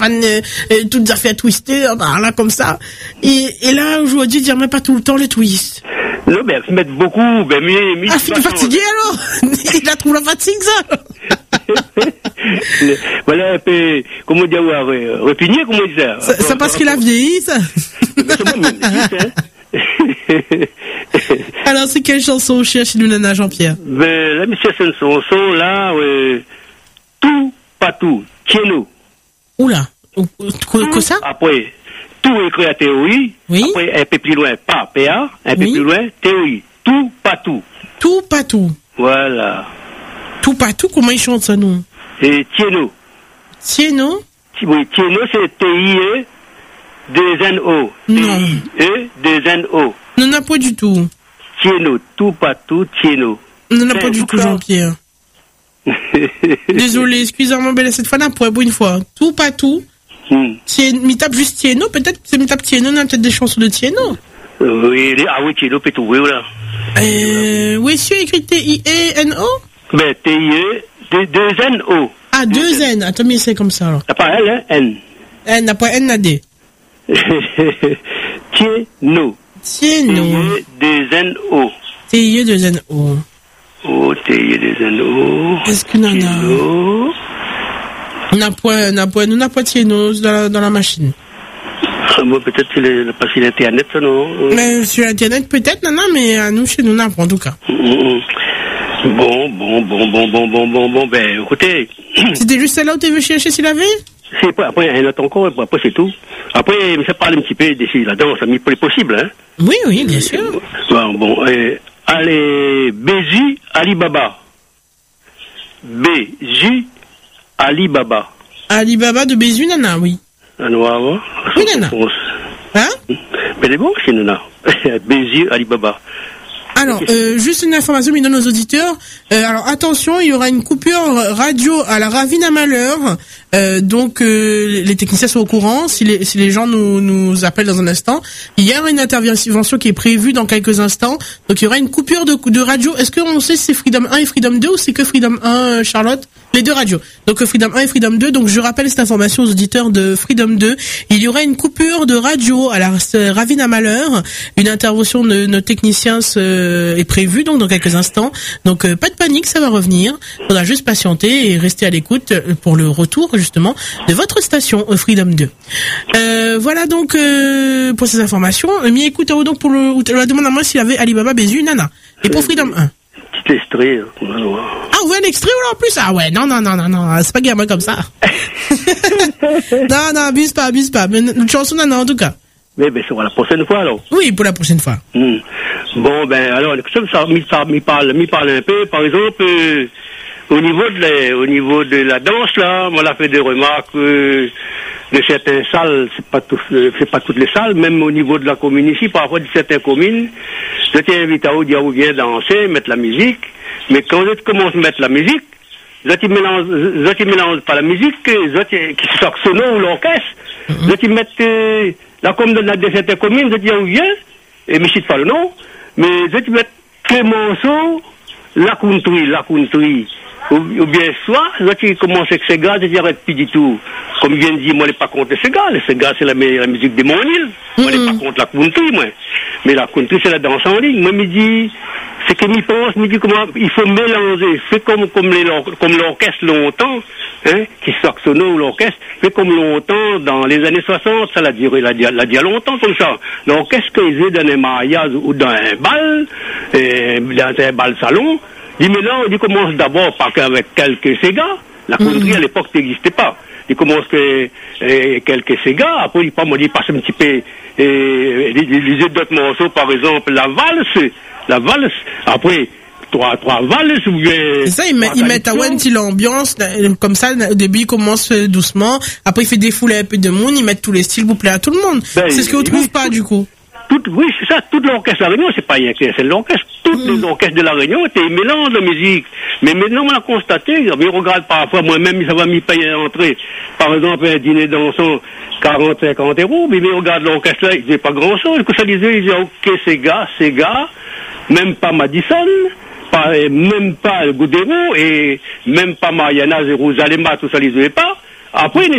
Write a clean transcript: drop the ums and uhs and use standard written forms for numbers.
toutes affaires twistées, là, comme ça. Et là, aujourd'hui, dire même pas tout le temps les twists. Non, ben, se mettre beaucoup, ben, mais... Ah, fini fatigué, alors? Il a trouvé la fatigue, ça? Voilà, un peu, comment dire, repigné, comment dire ça? C'est parce qu'il a vieilli, ça? Alors, c'est quelle chanson cherche nous, Nana Jean-Pierre? Ben, la mission, c'est une chanson, là, tout, pas tout, tiens-nous. Oula, quoi ça? Après, tout écrit à théorie. Oui. Après, un peu plus loin, pas PA, un peu plus loin, théorie. Tout, pas tout. Tout, pas tout. Voilà. Tout, pas tout, comment ils chantent ça, nous? Et tiens-nous. Tiens-nous? Oui, tiens-nous, c'est T-I-E, des N-O. Non. T-I-E, des N-O. Non, n'a pas du tout. Tiens-nous, tout, pas tout, tiens-nous. Non, n'a pas du tout, Jean-Pierre. Désolé, excusez-moi, mais cette fois, n'a pas pour une fois. Tout, pas tout. Mi tape juste Tieno, peut-être c'est mi tape Tieno, on a peut-être des chansons de Tieno. Oui, Tieno peut trouver, voilà. Oui, c'est écrit T-I-E-N-O? Ben, T-I-E, deux N-O. Ah, deux N, attends, mais c'est comme ça, alors. T'as pas L, hein, N. N, n'a pas N, n'a D. Tieno. Tieno. T-I-E, deux N-O. T-I-E, deux N-O. Oh, T-I-E, deux N-O. Est-ce que non, non? Nous n'a pas Tieno dans la machine. Bon, peut-être c'est parce qu'il est Internet, ça, non? Mais sur Internet, peut-être, non, mais à nous, chez nous, n'a pas, en tout cas. Bon, ben, écoutez. C'était juste celle-là où tu veux chercher s'il avait? C'est pas, après, il y en a encore, après, c'est tout. Après, ça parle un petit peu de la danse, mais pas possible, hein? Oui, bien sûr. Bon, allez, Bézu, Alibaba. Bézu, Alibaba. Alibaba de Bézu, Nana, oui. Ah, non, oui, Nana. Hein? Mais c'est bon, c'est Nana. Bézu, Alibaba. Alors, juste une information, mais dans nos auditeurs. Alors, attention, il y aura une coupure radio à la Ravine à Malheur. Donc, les techniciens sont au courant. Si les gens nous appellent dans un instant, il y a une intervention qui est prévue dans quelques instants. Donc, il y aura une coupure de radio. Est-ce qu'on sait si c'est Freedom 1 et Freedom 2 ou c'est que Freedom 1, Charlotte? Les deux radios. Donc, Freedom 1 et Freedom 2. Donc, je rappelle cette information aux auditeurs de Freedom 2. Il y aura une coupure de radio à la Ravine à Malheur. Une intervention de nos techniciens est prévue, donc, dans quelques instants. Donc, pas de panique, ça va revenir. Faudra juste patienter et rester à l'écoute pour le retour, justement, de votre station Freedom 2. Voilà, donc, pour ces informations. Mais écoutez, donc, pour la demande à moi s'il y avait Alibaba, Bézu, Nana. Et pour Freedom 1. Petit extrait. Ah, vous avez un extrait ou là en plus? Ah ouais, non, c'est pas gamin comme ça. non, abuse pas. Mais une chanson, non, en tout cas. Mais ben, c'est pour la prochaine fois, alors. Oui, pour la prochaine fois. Bon, ben, alors, ça m'y parle un peu, par exemple, au niveau de la danse, là, on a fait des remarques, de certaines salles, c'est pas toutes les salles, même au niveau de la commune ici, parfois de certaines communes, je t'invite à dire où vient danser, mettre la musique, mais quand tu commences à mettre la musique, tu mélanges pas la musique, qui sont sono ou l'orchestre, tu mets la commune de certaines communes, je dis où vient, et mais je ne sais pas le nom, mais tu mets que morceaux, la country, ou bien soit, là tu commences avec ces gars, tu n'arrêtes plus du tout. Comme vient de dire, moi, je ne suis pas contre ces gars, c'est la musique de mon île. Moi, je ne suis pas contre la country, moi. Mais la country, c'est la danse en ligne. Moi, je me dis, c'est que m'y pense, me dit comment, il faut mélanger. Fait comme l'orchestre longtemps, hein, qui saxonne ou l'orchestre, fait comme longtemps, dans les années 60, ça l'a duré longtemps comme ça. L'orchestre qu'ils faisaient dans un mariage ou dans un bal, dans un bal salon, il mélange, il commence d'abord avec quelques Sega. La country à l'époque n'existait pas. Il commence quelques Sega, après il passe un petit peu les d'autres morceaux, par exemple la valse, après trois valses ou bien. C'est ça, ils mettent à Wenty l'ambiance, comme ça, au début il commence doucement, après il fait défouler un peu de monde, ils mettent tous les styles pour plaire à tout le monde. C'est ce qu'on trouve pas du coup. Oui, c'est ça, toute l'orchestre de la Réunion, c'est pas rien que c'est l'orchestre. Toutes les orchestres de la Réunion étaient mélange de musique. Mais maintenant, on a constaté, mais regarde parfois, moi-même, ça va m'y payer l'entrée. Par exemple, un dîner dansant, 40-50 €, mais regarde l'orchestre là, il disait pas grand-chose. Que ça disait, il disait, ok, ces gars, même pas Madison, même pas Goudéro, et même pas Mariana, Jérusalem, tout ça, ils disaient pas. Après,